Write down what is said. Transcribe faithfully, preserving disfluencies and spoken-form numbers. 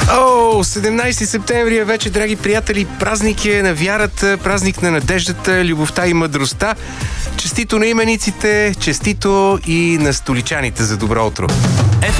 О, седемнайсети септември е вече, драги приятели. Празник е на вярата, празник на надеждата, любовта и мъдростта. Честито на имениците, честито и на столичаните за добро утро.